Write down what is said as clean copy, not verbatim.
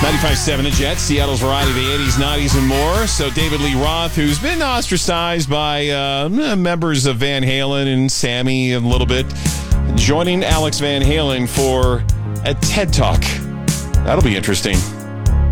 95.7 The Jet, Seattle's variety of the 80s, 90s, and more. So David Lee Roth, who's been ostracized by members of Van Halen and Sammy a little bit, joining Alex Van Halen for a TED Talk. That'll be interesting.